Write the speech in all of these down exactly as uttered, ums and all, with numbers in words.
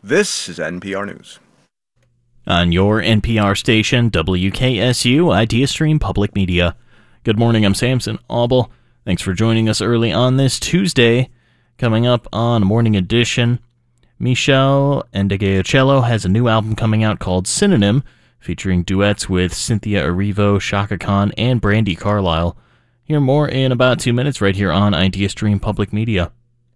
This is N P R News. On your N P R station, W K S U, Idea Stream Public Media. Good morning, I'm Samson Auble. Thanks for joining us early on this Tuesday. Coming up on Morning Edition, Michelle Ndegeocello has a new album coming out called Synonym, featuring duets with Cynthia Erivo, Chaka Khan, and Brandi Carlile. Hear more in about two minutes right here on Idea Stream Public Media.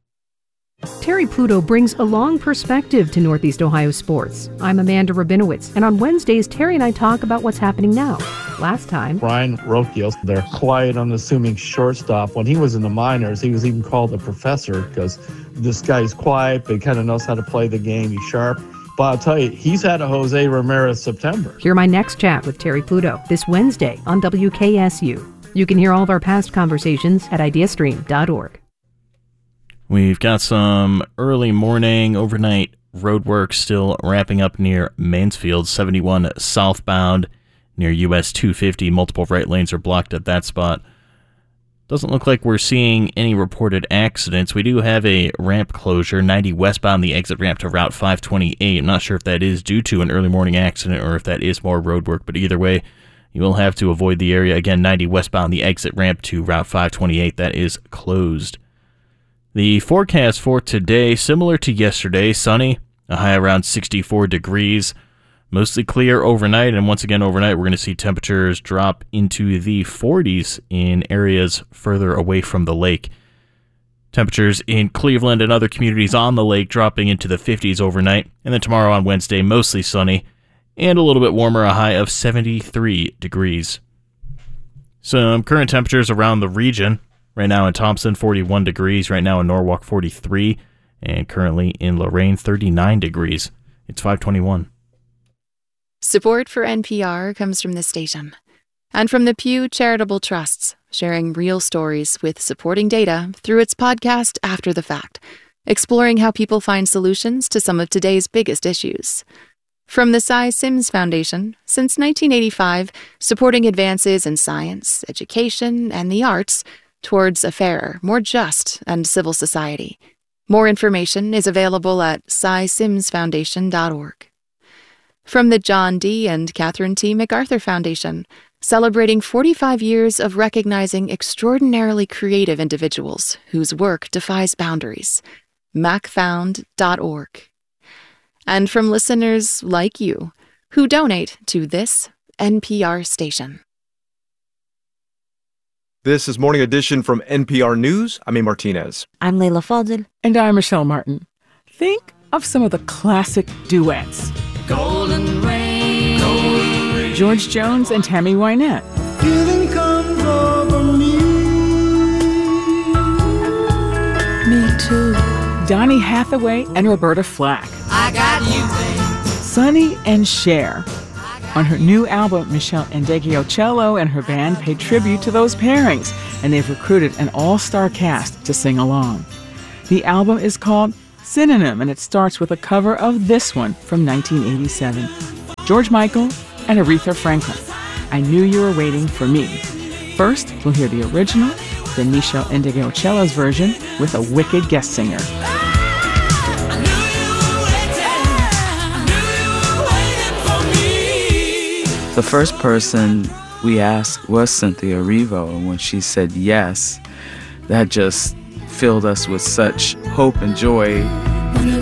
Terry Pluto brings a long perspective to Northeast Ohio sports. I'm Amanda Rabinowitz, and on Wednesdays, Terry and I talk about what's happening now. Last time, Brian Rothgil, their quiet, unassuming shortstop, when he was in the minors, he was even called a professor because this guy's quiet, but he kind of knows how to play the game. He's sharp. But I'll tell you, he's had a Jose Ramirez September. Hear my next chat with Terry Pluto this Wednesday on W K S U. You can hear all of our past conversations at ideastream dot org. We've got some early morning, overnight road work still wrapping up near Mansfield, seventy-one southbound near U S two fifty. Multiple right lanes are blocked at that spot. Doesn't look like we're seeing any reported accidents. We do have a ramp closure, ninety westbound, the exit ramp to Route five twenty-eight. I'm not sure if that is due to an early morning accident or if that is more road work, but either way, you will have to avoid the area. Again, ninety westbound, the exit ramp to Route five twenty-eight, that is closed. The forecast for today, similar to yesterday, sunny, a high around sixty-four degrees, mostly clear overnight, and once again overnight we're going to see temperatures drop into the forties in areas further away from the lake. Temperatures in Cleveland and other communities on the lake dropping into the fifties overnight, and then tomorrow on Wednesday mostly sunny, and a little bit warmer, a high of seventy-three degrees. Some current temperatures around the region. Right now in Thompson, forty-one degrees. Right now in Norwalk, forty-three. And currently in Lorain, thirty-nine degrees. It's five twenty-one. Support for N P R comes from this station and from the Pew Charitable Trusts, sharing real stories with supporting data through its podcast After the Fact, exploring how people find solutions to some of today's biggest issues. From the Cy Sims Foundation, since nineteen eighty-five, supporting advances in science, education, and the arts towards a fairer, more just, and civil society. More information is available at cy sims foundation dot org. From the John D. and Catherine T. MacArthur Foundation, celebrating forty-five years of recognizing extraordinarily creative individuals whose work defies boundaries. mac found dot org. And from listeners like you, who donate to this N P R station. This is Morning Edition from N P R News. I'm A. Martinez. I'm Leila Fadel. And I'm Michelle Martin. Think of some of the classic duets. Golden Rain. Golden Rain. George Jones and Tammy Wynette. Feeling comes over me. Me too. Donny Hathaway and Roberta Flack. I got you, babe. Sonny and Cher. On her new album, Michelle Ndegeocello and her band paid tribute to those pairings, and they've recruited an all-star cast to sing along. The album is called Synonym, and it starts with a cover of this one from nineteen eighty-seven. George Michael and Aretha Franklin, I Knew You Were Waiting for Me. First, we'll hear the original, then Michelle Ndegeocello's version with a wicked guest singer. The first person we asked was Cynthia Erivo, and when she said yes, that just filled us with such hope and joy. When the